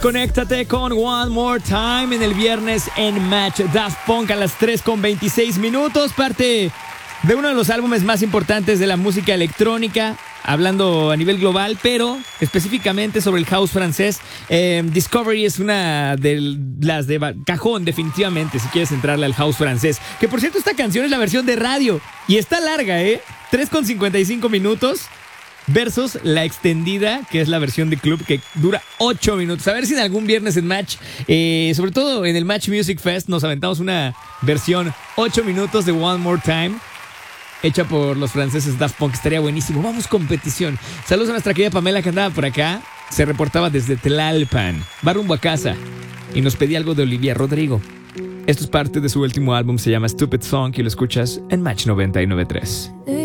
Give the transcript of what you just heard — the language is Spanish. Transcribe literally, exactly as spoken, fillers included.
conéctate con One More Time en el viernes en Match. Daft Punk a las tres con veintiséis minutos, parte de uno de los álbumes más importantes de la música electrónica, hablando a nivel global, pero específicamente sobre el house francés. eh, Discovery es una de las de cajón, definitivamente, si quieres entrarle al house francés. Que por cierto, esta canción es la versión de radio y está larga, ¿eh? tres con cincuenta y cinco minutos versus la extendida, que es la versión de club, que dura ocho minutos. A ver si en algún viernes en Match, eh, sobre todo en el Match Music Fest, nos aventamos una versión ocho minutos de One More Time, hecha por los franceses Daft Punk. Estaría buenísimo. Vamos, competición. Saludos a nuestra querida Pamela, que andaba por acá. Se reportaba desde Tlalpan. Va rumbo a casa y nos pedía algo de Olivia Rodrigo. Esto es parte de su último álbum, se llama Stupid Song, y lo escuchas en Match noventa y nueve punto tres.